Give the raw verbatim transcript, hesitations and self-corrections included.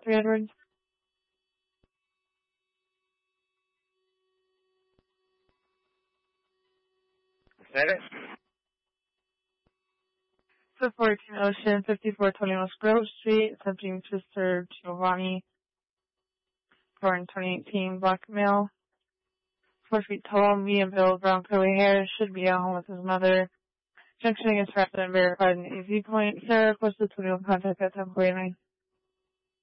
three Edwards. Say it. So fourteen Ocean, fifty-four twenty West Grove Street, attempting to serve Giovanni, born twenty eighteen, black male, four feet tall, medium build, brown curly hair, should be at home with his mother. Junctioning is wrapped and verified in A Z point. Sarah requested to contact at ten forty-nine.